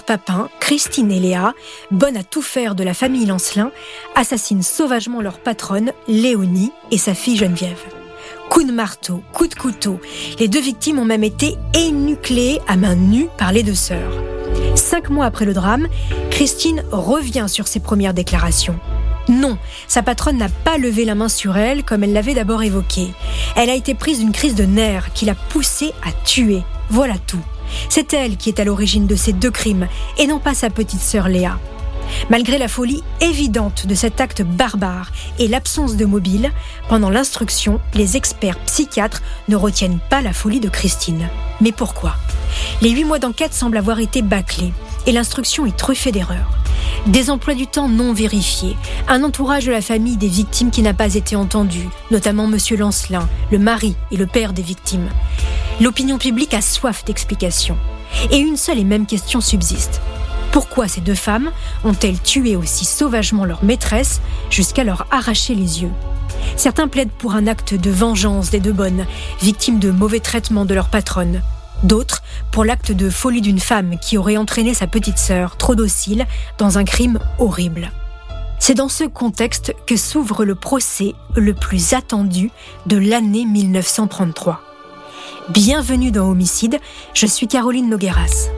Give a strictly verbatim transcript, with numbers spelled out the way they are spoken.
Papin, Christine et Léa, bonnes à tout faire de la famille Lancelin, assassinent sauvagement leur patronne, Léonie, et sa fille Geneviève. Coups de marteau, coups de couteau, les deux victimes ont même été énucléées à main nue par les deux sœurs. Cinq mois après le drame, Christine revient sur ses premières déclarations. Non, sa patronne n'a pas levé la main sur elle comme elle l'avait d'abord évoqué. Elle a été prise d'une crise de nerfs qui l'a poussée à tuer. Voilà tout. C'est elle qui est à l'origine de ces deux crimes et non pas sa petite sœur Léa. Malgré la folie évidente de cet acte barbare et l'absence de mobile, pendant l'instruction, les experts psychiatres ne retiennent pas la folie de Christine. Mais pourquoi ? Les huit mois d'enquête semblent avoir été bâclés et l'instruction est truffée d'erreurs. Des emplois du temps non vérifiés, un entourage de la famille des victimes qui n'a pas été entendu, notamment Monsieur Lancelin, le mari et le père des victimes. L'opinion publique a soif d'explications. Et une seule et même question subsiste. Pourquoi ces deux femmes ont-elles tué aussi sauvagement leur maîtresse jusqu'à leur arracher les yeux ? Certains plaident pour un acte de vengeance des deux bonnes, victimes de mauvais traitements de leur patronne. D'autres pour l'acte de folie d'une femme qui aurait entraîné sa petite sœur, trop docile, dans un crime horrible. C'est dans ce contexte que s'ouvre le procès le plus attendu de l'année mille neuf cent trente-trois. Bienvenue dans Homicide, je suis Caroline Nogueras.